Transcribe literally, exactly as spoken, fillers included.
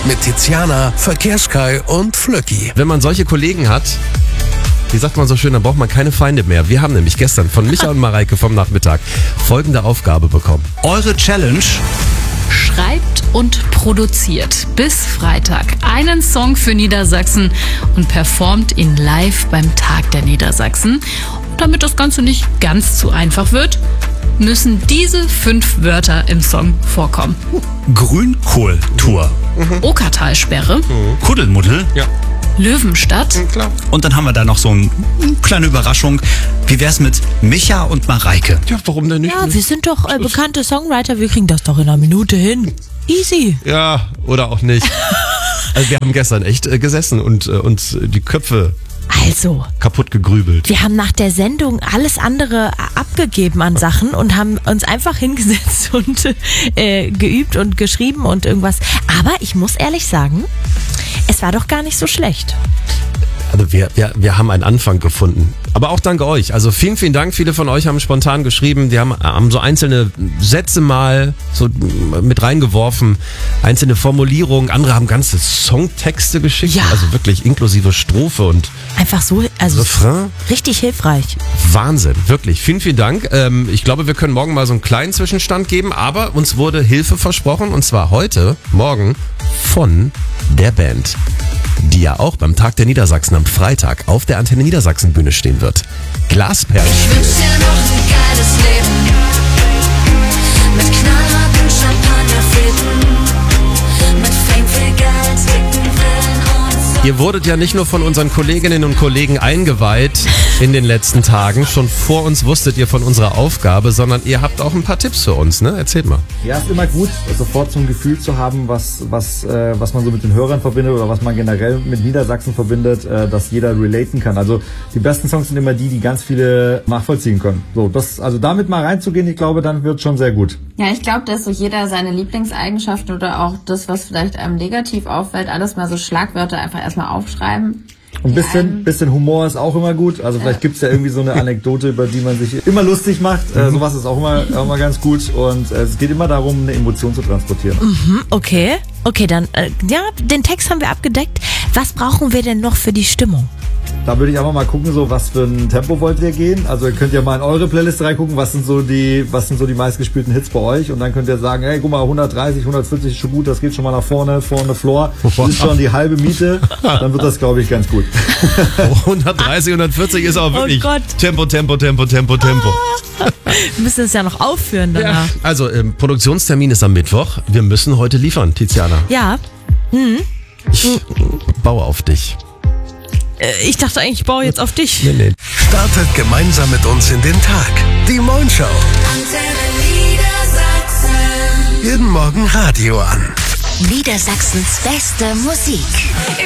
mit Tiziana, Verkehrskai und Flöcki. Wenn man solche Kollegen hat, wie sagt man so schön, dann braucht man keine Feinde mehr. Wir haben nämlich gestern von Micha und Mareike vom Nachmittag folgende Aufgabe bekommen. Eure Challenge: Schreibt und produziert bis Freitag einen Song für Niedersachsen und performt ihn live beim Tag der Niedersachsen. Und damit das Ganze nicht ganz zu einfach wird, müssen diese fünf Wörter im Song vorkommen. Grünkohltour, Okertalsperre, Kuddelmuddel. Ja. Löwenstadt, Klar. Und dann haben wir da noch so eine kleine Überraschung. Wie wär's mit Micha und Mareike? Ja, warum denn nicht? Ja, wir sind doch äh, bekannte Songwriter, wir kriegen das doch in einer Minute hin. Easy. Ja, oder auch nicht. Also wir haben gestern echt äh, gesessen und äh, uns die Köpfe Also, kaputt gegrübelt. wir haben nach der Sendung alles andere abgegeben an Sachen und haben uns einfach hingesetzt und äh, geübt und geschrieben und irgendwas. Aber ich muss ehrlich sagen, es war doch gar nicht so schlecht. Also wir, wir, wir haben einen Anfang gefunden. Aber auch dank euch. Also vielen, vielen Dank. Viele von euch haben spontan geschrieben. Die haben, haben so einzelne Sätze mal so mit reingeworfen. Einzelne Formulierungen. Andere haben ganze Songtexte geschickt. Ja. Also wirklich inklusive Strophe und Einfach so, also Refrain. richtig hilfreich. Wahnsinn. Wirklich. Vielen, vielen Dank. Ähm, ich glaube, wir können morgen mal so einen kleinen Zwischenstand geben. Aber uns wurde Hilfe versprochen. Und zwar heute, morgen, von der Band, die ja auch beim Tag der Niedersachsen am Freitag auf der Antenne Niedersachsen Bühne stehen wird. Glasperlen. Ich wünsch dir noch ein geiles Leben mit knallharten Champagnerfäden, mit Fame, viel Geld, dicken Villen und so. Ihr wurdet ja nicht nur von unseren Kolleginnen und Kollegen eingeweiht in den letzten Tagen. Schon vor uns wusstet ihr von unserer Aufgabe, sondern ihr habt auch ein paar Tipps für uns, ne? Erzählt mal. Ja, ist immer gut, sofort so ein Gefühl zu haben, was, was, äh, was man so mit den Hörern verbindet oder was man generell mit Niedersachsen verbindet, äh, dass jeder relaten kann. Also die besten Songs sind immer die, die ganz viele nachvollziehen können. So, das, also damit mal reinzugehen, ich glaube, dann wird schon sehr gut. Ja, ich glaube, dass so jeder seine Lieblingseigenschaften oder auch das, was vielleicht einem negativ auffällt, alles mal so Schlagwörter einfach erstmal aufschreiben. Und ein bisschen, bisschen Humor ist auch immer gut. Also vielleicht gibt's ja irgendwie so eine Anekdote, über die man sich immer lustig macht. Äh, sowas ist auch immer, auch immer ganz gut. Und äh, es geht immer darum, eine Emotion zu transportieren. Mhm, okay. Okay, dann, äh, ja, den Text haben wir abgedeckt. Was brauchen wir denn noch für die Stimmung? Da würde ich einfach mal gucken, so was für ein Tempo wollt ihr gehen. Also ihr könnt ja mal in eure Playlist reingucken, was sind so die, was sind so die meistgespielten Hits bei euch. Und dann könnt ihr sagen, hey, guck mal, hundertdreißig, hundertvierzig ist schon gut, das geht schon mal nach vorne, vorne Floor. Das ist schon die halbe Miete. Dann wird das, glaube ich, ganz gut. hundertdreißig, hundertvierzig ist auch wirklich Gott. Tempo, Tempo, Tempo, Tempo, Tempo. Wir müssen es ja noch aufführen danach. Also, ähm, Produktionstermin ist am Mittwoch. Wir müssen heute liefern, Tiziana. Ja. Ich baue auf dich. Äh, ich dachte eigentlich, ich baue jetzt auf dich. Nee, nee. Startet gemeinsam mit uns in den Tag. Die Moin Show. Antenne Niedersachsen. Jeden Morgen Radio an. Niedersachsens beste Musik.